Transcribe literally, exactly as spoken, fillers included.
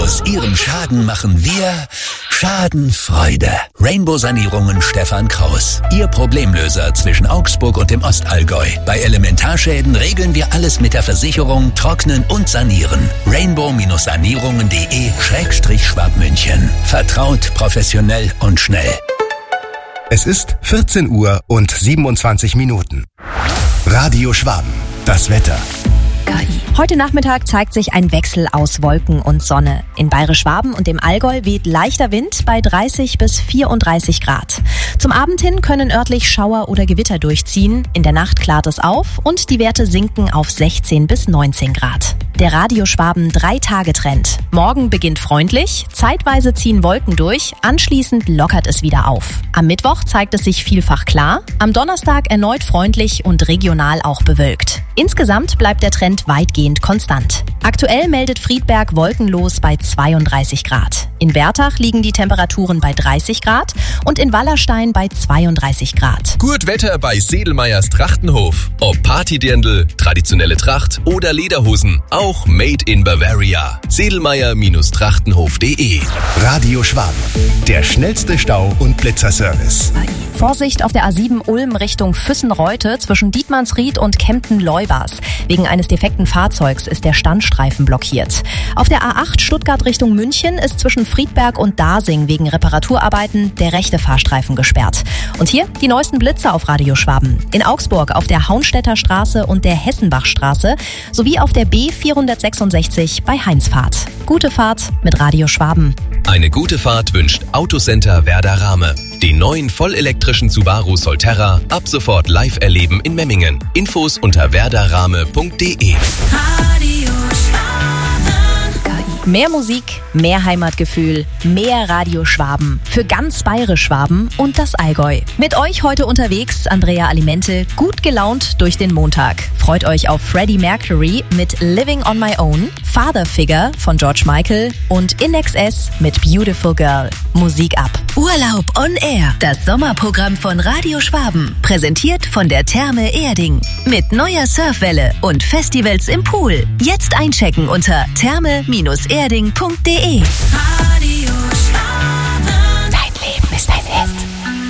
Aus Ihrem Schaden machen wir Schadenfreude. Rainbow Sanierungen Stefan Kraus. Ihr Problemlöser zwischen Augsburg und dem Ostallgäu. Bei Elementarschäden regeln wir alles mit der Versicherung, trocknen und sanieren. rainbow-sanierungen.de Schrägstrich Schwabmünchen. Vertraut, professionell und schnell. Es ist vierzehn Uhr und siebenundzwanzig Minuten. Radio Schwaben. Das Wetter. K I. Heute Nachmittag zeigt sich ein Wechsel aus Wolken und Sonne. In Bayerisch-Schwaben und dem Allgäu weht leichter Wind bei dreißig bis vierunddreißig Grad. Zum Abend hin können örtlich Schauer oder Gewitter durchziehen. In der Nacht klart es auf und die Werte sinken auf sechzehn bis neunzehn Grad. Der Radio Schwaben drei-Tage-Trend. Morgen beginnt freundlich, zeitweise ziehen Wolken durch, anschließend lockert es wieder auf. Am Mittwoch zeigt es sich vielfach klar, am Donnerstag erneut freundlich und regional auch bewölkt. Insgesamt bleibt der Trend weitgehend konstant. Aktuell meldet Friedberg wolkenlos bei zweiunddreißig Grad. In Bertach liegen die Temperaturen bei dreißig Grad und in Wallerstein bei zweiunddreißig Grad. Gut Wetter bei Sedelmeyers Trachtenhof. Ob Partydirndl, traditionelle Tracht oder Lederhosen, auch made in Bavaria. Sedelmeyer-Trachtenhof punkt de. Radio Schwaben. Der schnellste Stau- und Blitzerservice. Vorsicht auf der A sieben Ulm Richtung Füssen-Reute zwischen Dietmannsried und Kempten-Leubers. Wegen eines defekten Fahrzeugs ist der Standstreifen blockiert. Auf der A acht Stuttgart Richtung München ist zwischen Friedberg und Dasing wegen Reparaturarbeiten der rechte Fahrstreifen gesperrt. Und hier die neuesten Blitze auf Radio Schwaben. In Augsburg auf der Haunstädter Straße und der Hessenbachstraße sowie auf der B vierhundertsechsundsechzig bei Heinzfahrt. Gute Fahrt mit Radio Schwaben. Eine gute Fahrt wünscht Autocenter Werder Rahme. Den neuen vollelektrischen Subaru Solterra ab sofort live erleben in Memmingen. Infos unter werder rahme punkt de. Radio Schwaben. Mehr Musik, mehr Heimatgefühl, mehr Radio Schwaben. Für ganz Bayerisch-Schwaben und das Allgäu. Mit euch heute unterwegs Andrea Alimente, gut gelaunt durch den Montag. Freut euch auf Freddie Mercury mit Living on My Own, Father Figure von George Michael und In X S mit Beautiful Girl. Musik ab. Urlaub on Air, das Sommerprogramm von Radio Schwaben. Präsentiert von der Therme Erding. Mit neuer Surfwelle und Festivals im Pool. Jetzt einchecken unter therme Bindestrich erding punkt de.